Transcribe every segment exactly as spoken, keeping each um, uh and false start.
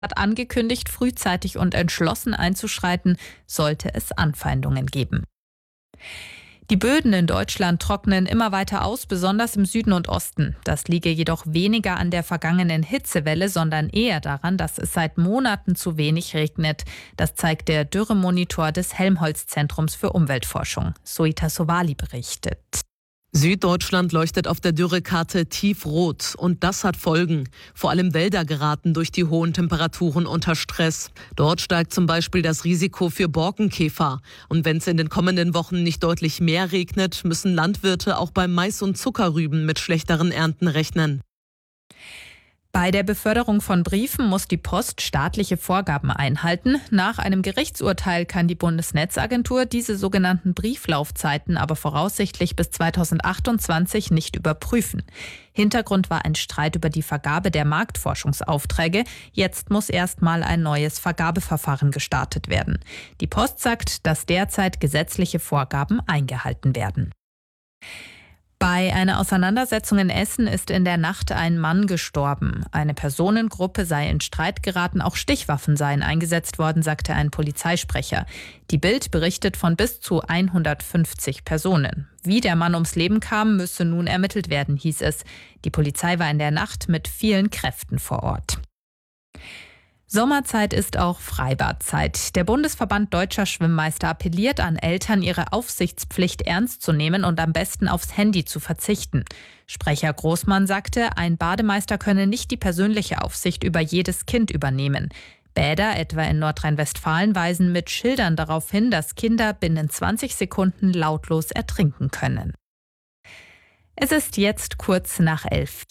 hat angekündigt, frühzeitig und entschlossen einzuschreiten, sollte es Anfeindungen geben. Die Böden in Deutschland trocknen immer weiter aus, besonders im Süden und Osten. Das liege jedoch weniger an der vergangenen Hitzewelle, sondern eher daran, dass es seit Monaten zu wenig regnet. Das zeigt der Dürremonitor des Helmholtz-Zentrums für Umweltforschung. Soita Sowali berichtet. Süddeutschland leuchtet auf der Dürrekarte tiefrot und das hat Folgen. Vor allem Wälder geraten durch die hohen Temperaturen unter Stress. Dort steigt zum Beispiel das Risiko für Borkenkäfer. Und wenn es in den kommenden Wochen nicht deutlich mehr regnet, müssen Landwirte auch beim Mais und Zuckerrüben mit schlechteren Ernten rechnen. Bei der Beförderung von Briefen muss die Post staatliche Vorgaben einhalten. Nach einem Gerichtsurteil kann die Bundesnetzagentur diese sogenannten Brieflaufzeiten aber voraussichtlich bis zweitausendachtundzwanzig nicht überprüfen. Hintergrund war ein Streit über die Vergabe der Marktforschungsaufträge. Jetzt muss erstmal ein neues Vergabeverfahren gestartet werden. Die Post sagt, dass derzeit gesetzliche Vorgaben eingehalten werden. Bei einer Auseinandersetzung in Essen ist in der Nacht ein Mann gestorben. Eine Personengruppe sei in Streit geraten, auch Stichwaffen seien eingesetzt worden, sagte ein Polizeisprecher. Die Bild berichtet von bis zu hundertfünfzig Personen. Wie der Mann ums Leben kam, müsse nun ermittelt werden, hieß es. Die Polizei war in der Nacht mit vielen Kräften vor Ort. Sommerzeit ist auch Freibadzeit. Der Bundesverband Deutscher Schwimmmeister appelliert an Eltern, ihre Aufsichtspflicht ernst zu nehmen und am besten aufs Handy zu verzichten. Sprecher Großmann sagte, ein Bademeister könne nicht die persönliche Aufsicht über jedes Kind übernehmen. Bäder, etwa in Nordrhein-Westfalen, weisen mit Schildern darauf hin, dass Kinder binnen zwanzig Sekunden lautlos ertrinken können. Es ist jetzt kurz nach elf.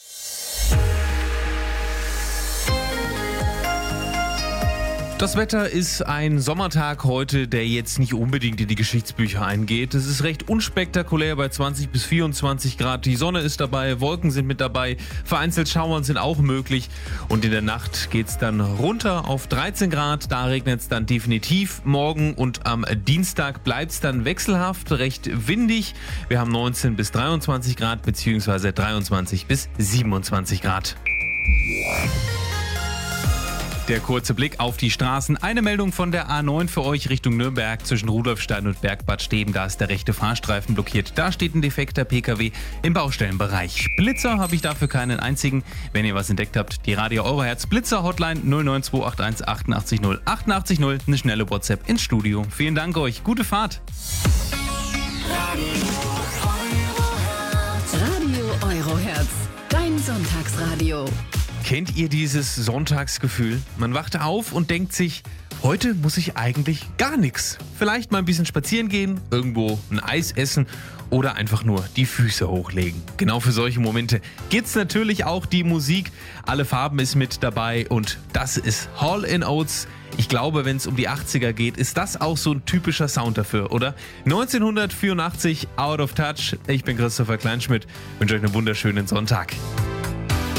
Das Wetter ist ein Sommertag heute, der jetzt nicht unbedingt in die Geschichtsbücher eingeht. Es ist recht unspektakulär bei zwanzig bis vierundzwanzig Grad. Die Sonne ist dabei, Wolken sind mit dabei, vereinzelt Schauern sind auch möglich. Und in der Nacht geht es dann runter auf dreizehn Grad. Da regnet es dann definitiv. Morgen und am Dienstag bleibt es dann wechselhaft, recht windig. Wir haben neunzehn bis dreiundzwanzig Grad bzw. dreiundzwanzig bis siebenundzwanzig Grad. Der kurze Blick auf die Straßen. Eine Meldung von der A neun für euch Richtung Nürnberg zwischen Rudolfstein und Bergbad Steben. Da ist der rechte Fahrstreifen blockiert. Da steht ein defekter Pkw im Baustellenbereich. Blitzer habe ich dafür keinen einzigen. Wenn ihr was entdeckt habt, die Radio Eurohertz Blitzer Hotline null neun zwei acht eins achtundachtzig null achtundachtzig null. Eine schnelle WhatsApp ins Studio. Vielen Dank euch. Gute Fahrt. Radio Eurohertz. Dein Sonntagsradio. Kennt ihr dieses Sonntagsgefühl? Man wacht auf und denkt sich, heute muss ich eigentlich gar nichts. Vielleicht mal ein bisschen spazieren gehen, irgendwo ein Eis essen oder einfach nur die Füße hochlegen. Genau für solche Momente gibt's natürlich auch die Musik. Alle Farben ist mit dabei und das ist Hall and Oates. Ich glaube, wenn es um die achtziger geht, ist das auch so ein typischer Sound dafür, oder? neunzehnhundertvierundachtzig, Out of Touch. Ich bin Christopher Kleinschmidt, wünsche euch einen wunderschönen Sonntag.